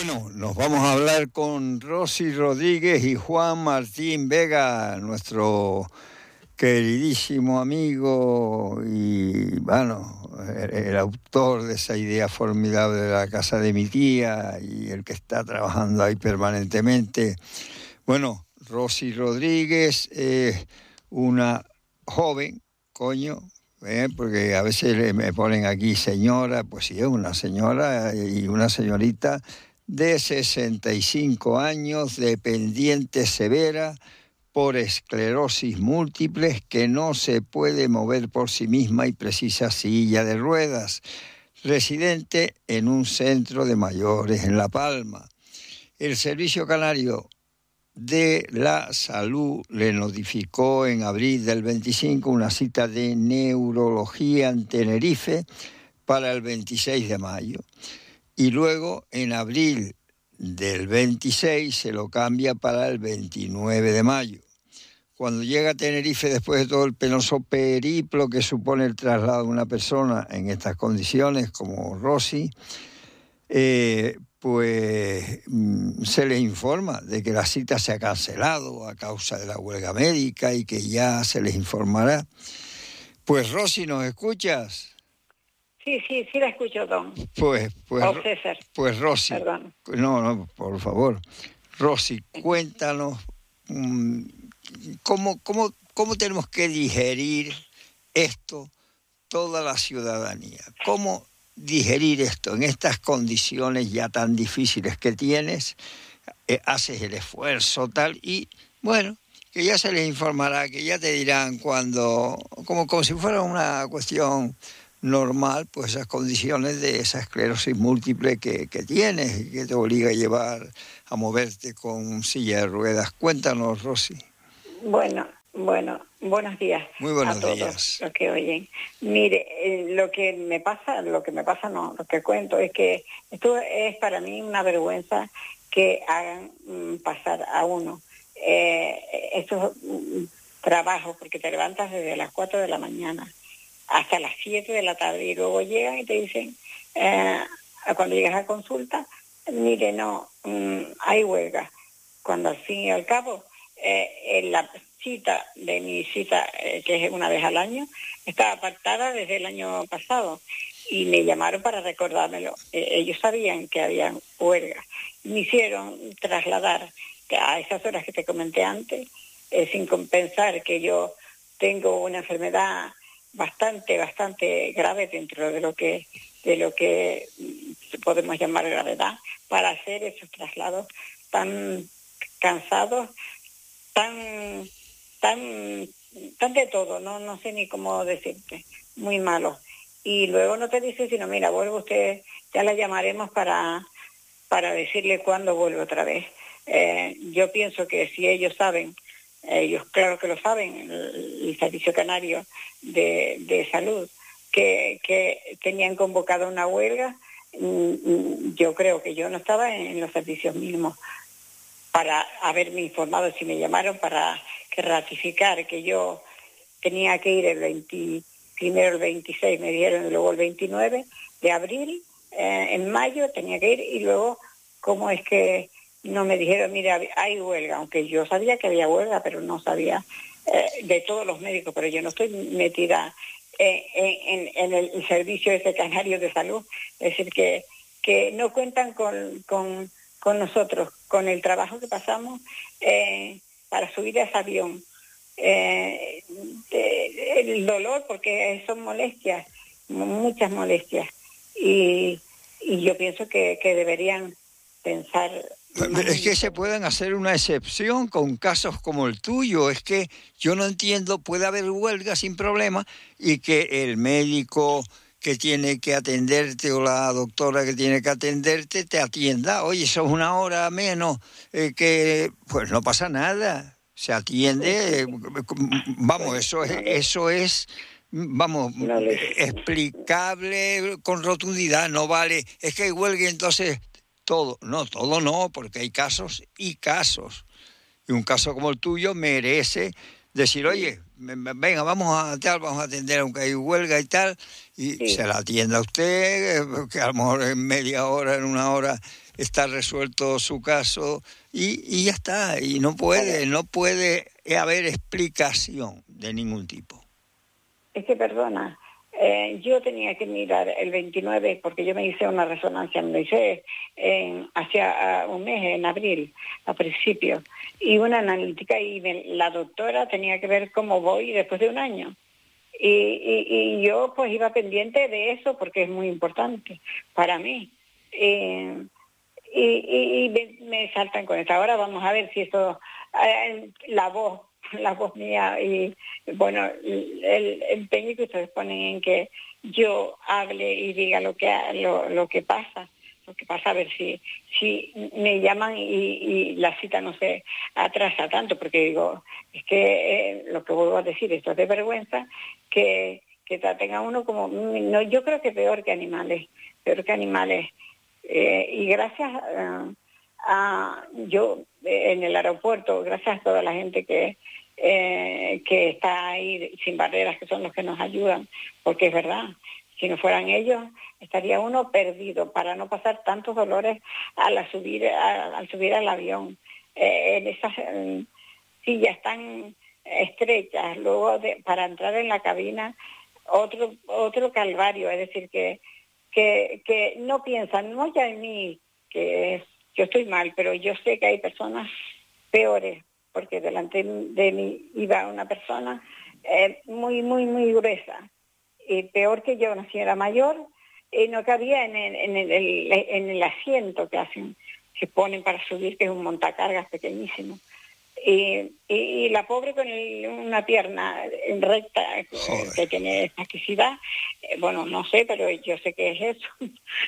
Bueno, nos vamos a hablar con Rosy Rodríguez y Juan Martín Vega, nuestro queridísimo amigo y, bueno, el autor de esa idea formidable de la casa de mi tía y el que está trabajando ahí permanentemente. Bueno, Rosy Rodríguez es una joven, porque a veces me ponen aquí señora, pues sí, es una señora y una señorita de 65 años, dependiente severa por esclerosis múltiple, que no se puede mover por sí misma y precisa silla de ruedas, residente en un centro de mayores en La Palma. El Servicio Canario de la Salud le notificó en abril del 25 una cita de neurología en Tenerife para el 26 de mayo. Y luego, en abril del 26, se lo cambia para el 29 de mayo. Cuando llega a Tenerife, después de todo el penoso periplo que supone el traslado de una persona en estas condiciones, como Rosy, pues se le informa de que la cita se ha cancelado a causa de la huelga médica y que ya se les informará. Pues Rosy, ¿nos escuchas? Sí, la escucho, don. Pues César. Pues Rosy, perdón. No, por favor. Rosy, cuéntanos cómo tenemos que digerir esto toda la ciudadanía. ¿Cómo digerir esto en estas condiciones ya tan difíciles que tienes? Haces el esfuerzo tal y bueno, que ya se les informará, que ya te dirán cuando, como si fuera una cuestión normal, pues esas condiciones de esa esclerosis múltiple que tienes y que te obliga a llevar a moverte con silla de ruedas. Cuéntanos, Rosy. Bueno, buenos días. Muy buenos a todos días. Los que oyen. Mire, lo que cuento es que esto es para mí una vergüenza que hagan pasar a uno estos trabajos, porque te levantas desde las 4 de la mañana hasta las 7 de la tarde y luego llegan y te dicen, cuando llegas a consulta, mire, no, hay huelga. Cuando al fin y al cabo, en la cita de mi cita, que es una vez al año, estaba apartada desde el año pasado y me llamaron para recordármelo. Ellos sabían que había huelga. Me hicieron trasladar a esas horas que te comenté antes, sin compensar que yo tengo una enfermedad bastante grave dentro de lo que podemos llamar gravedad, para hacer esos traslados tan cansados, tan de todo, no sé ni cómo decirte, muy malo. Y luego no te dice sino, mira, vuelve usted, ya la llamaremos para decirle cuándo vuelve otra vez. Yo pienso que si ellos saben, ellos claro que lo saben, el Servicio Canario de Salud, que tenían convocado una huelga, yo creo que yo no estaba en los servicios mínimos para haberme informado. Si me llamaron para que ratificar que yo tenía que ir primero el 26, me dijeron, y luego el 29 de abril, en mayo tenía que ir, y luego, ¿cómo es que no me dijeron, mira, hay huelga? Aunque yo sabía que había huelga, pero no sabía de todos los médicos, pero yo no estoy metida en el servicio ese canario de salud. Es decir, que no cuentan con nosotros, con el trabajo que pasamos para subir a ese avión. El dolor, porque son molestias, muchas molestias. Y yo pienso que deberían pensar... Es que se pueden hacer una excepción con casos como el tuyo. Es que yo no entiendo, puede haber huelga sin problema y que el médico que tiene que atenderte o la doctora que tiene que atenderte te atienda. Oye, eso es una hora menos, que pues no pasa nada, se atiende. Vamos, eso es vamos, explicable con rotundidad. No vale, es que hay huelga, entonces todo no, porque hay casos y casos. Y un caso como el tuyo merece decir, oye, venga, vamos a atender aunque hay huelga y tal, y se la atienda a usted, que a lo mejor en media hora, en una hora está resuelto su caso y ya está. Y no puede haber explicación de ningún tipo. Es que, perdona, yo tenía que mirar el 29, porque yo me hice una resonancia, me lo hice hacia un mes, en abril, a principio, y una analítica, y la doctora tenía que ver cómo voy después de un año. Y yo pues iba pendiente de eso porque es muy importante para mí. Y me saltan con esto. Ahora vamos a ver si esto, la voz mía y, bueno, el empeño que ustedes ponen en que yo hable y diga lo que pasa, a ver si me llaman y la cita no se atrasa tanto, porque digo, es que lo que vuelvo a decir, esto es de vergüenza, que traten a uno como, no, yo creo que peor que animales, y gracias a yo en el aeropuerto, gracias a toda la gente que está ahí sin barreras, que son los que nos ayudan, porque es verdad, si no fueran ellos estaría uno perdido para no pasar tantos dolores al subir al avión, en esas sillas tan estrechas, luego para entrar en la cabina otro calvario, es decir que no piensan, no ya en mí, yo estoy mal, pero yo sé que hay personas peores, porque delante de mí iba una persona muy, muy, muy gruesa, y peor que yo, una señora mayor, y no cabía en el asiento que ponen para subir, que es un montacargas pequeñísimo. Y la pobre con una pierna recta, que tiene espasticidad, bueno, no sé, pero yo sé que es eso.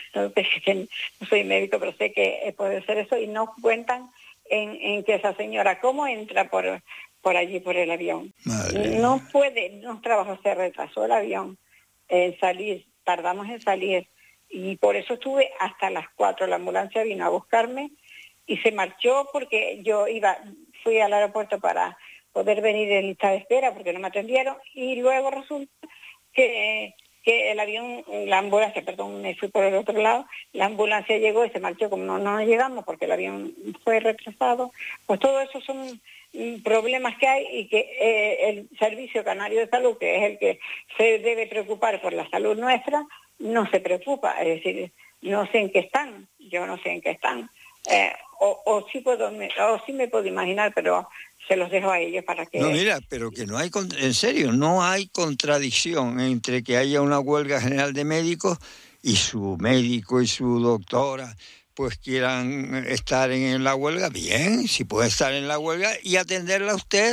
No soy médico, pero sé que puede ser eso, y no cuentan en que esa señora, ¿cómo entra por allí, por el avión? No puede, no trabajo, se retrasó el avión en salir, tardamos en salir, y por eso estuve hasta las 4, la ambulancia vino a buscarme y se marchó porque fui al aeropuerto para poder venir en lista de espera porque no me atendieron, y luego resulta que el avión, la ambulancia, perdón, me fui por el otro lado, la ambulancia llegó y se marchó, como no llegamos porque el avión fue retrasado. Pues todo eso son problemas que hay, y que el Servicio Canario de Salud, que es el que se debe preocupar por la salud nuestra, no se preocupa, es decir, no sé en qué están, yo no sé en qué están. O sí me puedo imaginar, pero se los dejo a ellos para que... No, mira, pero que no hay, en serio, no hay contradicción entre que haya una huelga general de médicos y su médico y su doctora pues quieran estar en la huelga. Bien, si puede estar en la huelga y atenderla a usted.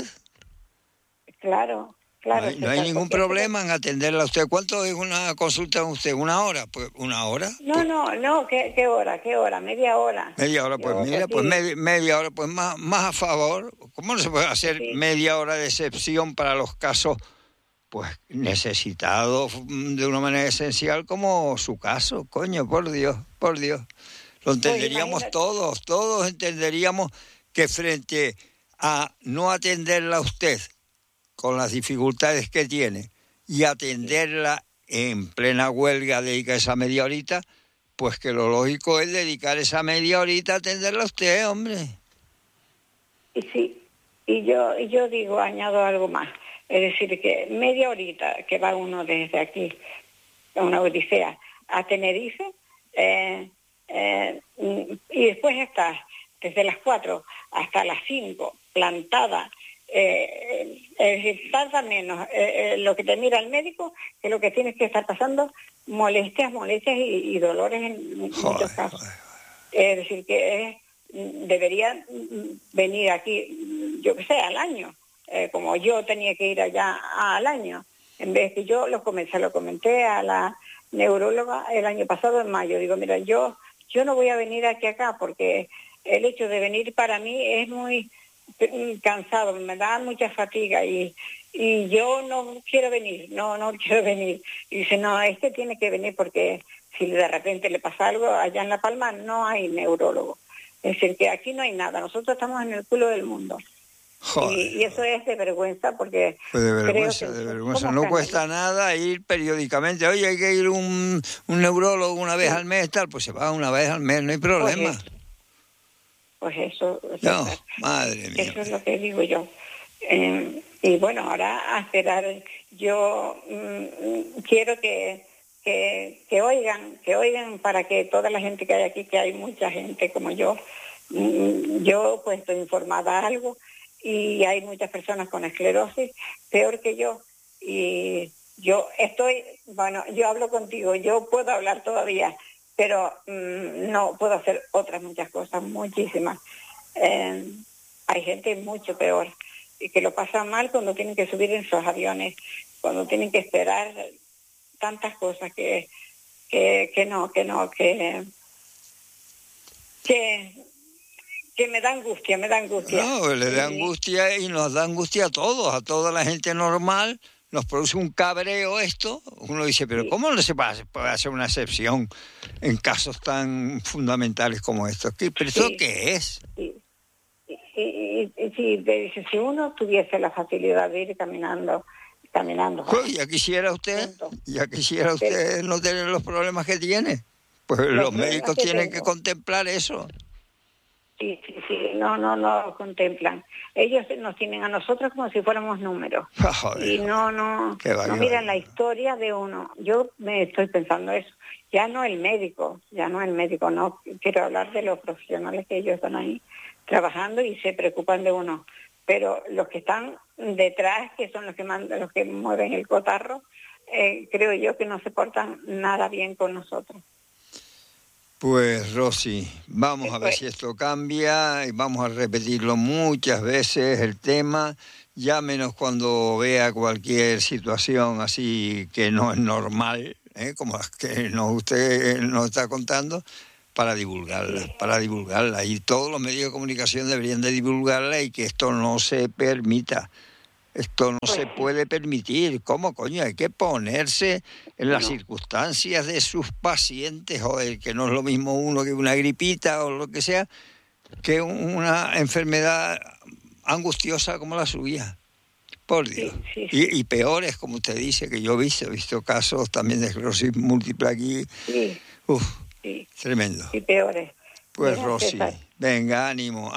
Claro. No hay ningún problema en atenderla a usted. ¿Cuánto es una consulta con usted? ¿1 hora? Pues 1 hora. No, ¿qué hora? Media hora. Media hora, pues mira, pues media hora, pues más a favor. ¿Cómo no se puede hacer media hora de excepción para los casos pues necesitados de una manera esencial como su caso? Coño, por Dios. Lo entenderíamos pues todos entenderíamos que frente a no atenderla a usted con las dificultades que tiene y atenderla en plena huelga, dedicar esa media horita, pues que lo lógico es dedicar esa media horita a atenderla a usted, hombre. Y sí, y yo digo, añado algo más, es decir, que media horita que va uno desde aquí, a una odisea, a Tenerife, y después estás desde las 4 hasta las 5 plantada, es decir, tarda menos lo que te mira el médico que lo que tienes que estar pasando molestias y dolores en muchos casos. Es decir, que debería venir aquí, yo qué sé, al año, como yo tenía que ir allá al año, en vez que yo lo comenté a la neuróloga el año pasado en mayo. Digo, mira, yo no voy a venir acá porque el hecho de venir para mí es muy cansado, me da mucha fatiga y yo no quiero venir, no quiero venir. Y dice, no, tiene que venir porque si de repente le pasa algo allá en La Palma no hay neurólogo. Es decir, que aquí no hay nada, nosotros estamos en el culo del mundo. Y eso es de vergüenza, porque pues de vergüenza, no cuesta nada ir periódicamente. Oye, hay que ir un neurólogo una vez al mes, tal, pues se va una vez al mes, no hay problema. Pues eso no, madre mía. Eso es lo que digo yo. Y bueno, ahora a esperar. Yo quiero que oigan para que toda la gente que hay aquí, que hay mucha gente como yo pues estoy informada de algo, y hay muchas personas con esclerosis, peor que yo, y yo hablo contigo, yo puedo hablar todavía, pero no puedo hacer otras muchas cosas, muchísimas. Hay gente mucho peor, y que lo pasan mal cuando tienen que subir en sus aviones, cuando tienen que esperar tantas cosas que me da angustia. No, le da angustia, y nos da angustia a todos, a toda la gente normal. Nos produce un cabreo esto. Uno dice, pero ¿cómo no se puede hacer una excepción en casos tan fundamentales como estos? ¿Pero esto qué es? Si uno tuviese la facilidad de ir caminando. Ya quisiera usted no tener los problemas que tiene. Pues los médicos tienen que contemplar eso. Sí, no lo contemplan. Ellos nos tienen a nosotros como si fuéramos números. Y no miran la historia de uno. Yo me estoy pensando eso. Ya no el médico, no quiero hablar de los profesionales que ellos están ahí trabajando y se preocupan de uno. Pero los que están detrás, que son los que mandan, los que mueven el cotarro, creo yo que no se portan nada bien con nosotros. Pues Rosy, vamos a ver si esto cambia, y vamos a repetirlo muchas veces el tema. Llámenos cuando vea cualquier situación así que no es normal, como las que usted nos está contando, para divulgarla. Y todos los medios de comunicación deberían de divulgarla, y que esto no se permita. Esto no se puede permitir. ¿Cómo, coño? Hay que ponerse en las circunstancias de sus pacientes, joder, que no es lo mismo uno que una gripita o lo que sea, que una enfermedad angustiosa como la suya. Por Dios. Sí. Y peores, como usted dice, que yo he visto casos también de esclerosis múltiple aquí. Tremendo. Y peores. Pues Rosy, venga, ánimo,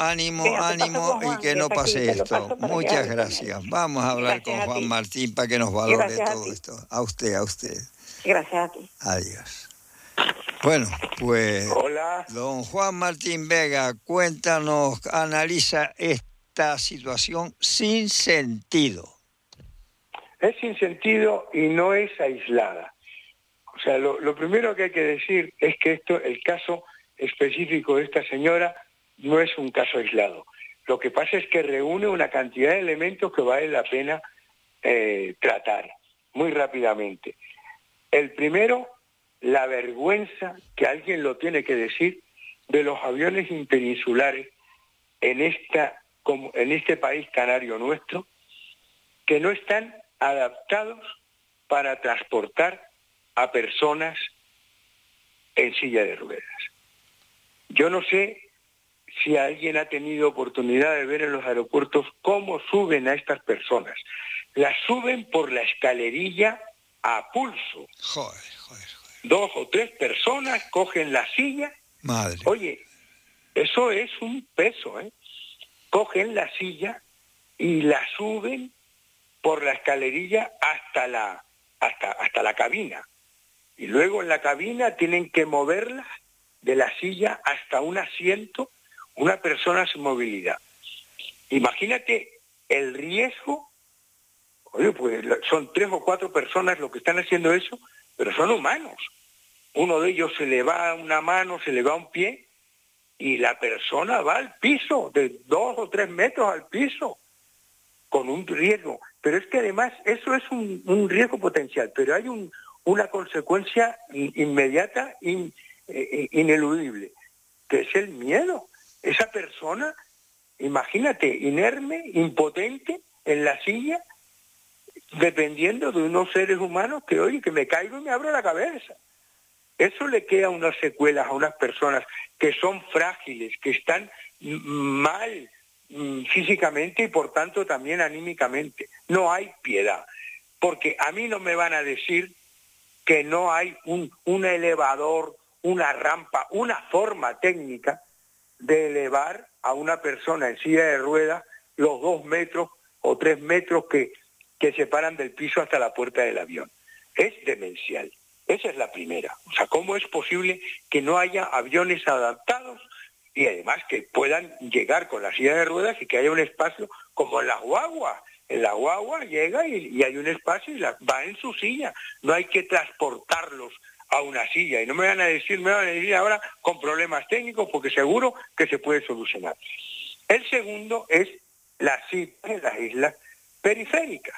y que no pase esto. Muchas gracias. Vamos a hablar con Juan Martín para que nos valore todo esto. A usted. Gracias a ti. Adiós. Bueno, pues, hola. Don Juan Martín Vega, cuéntanos, analiza esta situación sin sentido. Es sin sentido y no es aislada. O sea, lo primero que hay que decir es que el caso específico de esta señora no es un caso aislado. Lo que pasa es que reúne una cantidad de elementos que vale la pena tratar muy rápidamente. El primero, la vergüenza, que alguien lo tiene que decir, de los aviones impeninsulares en este país canario nuestro, que no están adaptados para transportar a personas en silla de ruedas. Yo no sé si alguien ha tenido oportunidad de ver en los aeropuertos cómo suben a estas personas. Las suben por la escalerilla a pulso. Joder. 2 o 3 personas cogen la silla. Madre. Oye, eso es un peso, ¿eh? Cogen la silla y la suben por la escalerilla hasta la cabina. Y luego en la cabina tienen que moverla de la silla hasta un asiento, una persona sin movilidad. Imagínate el riesgo. Oye, pues son 3 o 4 personas los que están haciendo eso, pero son humanos. Uno de ellos se le va una mano, se le va un pie, y la persona va al piso, de 2 o 3 metros al piso, con un riesgo. Pero es que además eso es un riesgo potencial, pero hay una consecuencia inmediata, ineludible, que es el miedo. Esa persona, imagínate, inerme, impotente, en la silla, dependiendo de unos seres humanos que, oye, que me caigo y me abro la cabeza. Eso le queda unas secuelas a unas personas que son frágiles, que están mal físicamente y por tanto también anímicamente. No hay piedad, porque a mí no me van a decir que no hay un elevador, una rampa, una forma técnica de elevar a una persona en silla de ruedas los 2 metros o 3 metros que separan del piso hasta la puerta del avión. Es demencial. Esa es la primera. O sea, ¿cómo es posible que no haya aviones adaptados y además que puedan llegar con la silla de ruedas y que haya un espacio como en las guaguas? En la guagua llega y hay un espacio y va en su silla. No hay que transportarlos a una silla. Y no me van a decir ahora con problemas técnicos, porque seguro que se puede solucionar. El segundo es las citas en las islas periféricas.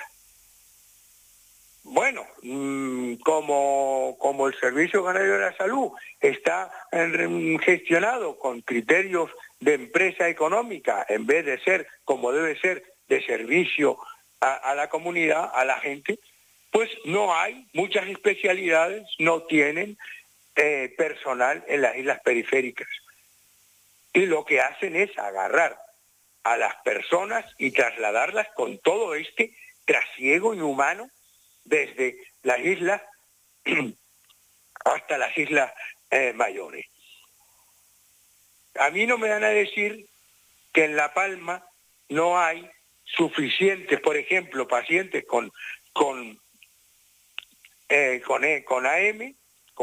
Bueno, como el Servicio Canario de la Salud está gestionado con criterios de empresa económica, en vez de ser como debe ser, de servicio a la comunidad, a la gente, pues no hay muchas especialidades, no tienen personal en las islas periféricas. Y lo que hacen es agarrar a las personas y trasladarlas con todo este trasiego inhumano desde las islas hasta las islas mayores. A mí no me van a decir que en La Palma no hay suficientes, por ejemplo, pacientes con AM,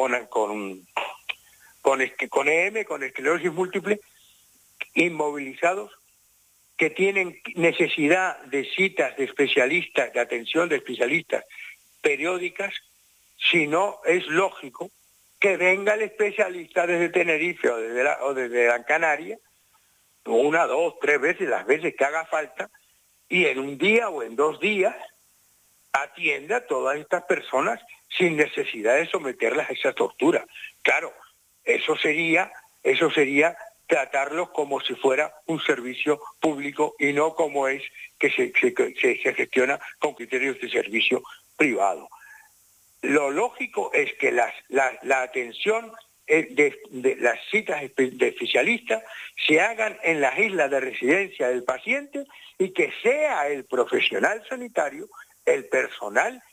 con EM, con esclerosis múltiple, inmovilizados, que tienen necesidad de citas de especialistas, de atención de especialistas periódicas, si no es lógico que venga el especialista desde Tenerife o desde Gran Canaria, 1, 2, 3 veces, las veces que haga falta, y en un día o en 2 días atienda a todas estas personas sin necesidad de someterlas a esa tortura. Claro, eso sería tratarlos como si fuera un servicio público y no como es que se gestiona con criterios de servicio privado. Lo lógico es que la atención de las citas de especialistas se hagan en las islas de residencia del paciente y que sea el profesional sanitario, el personal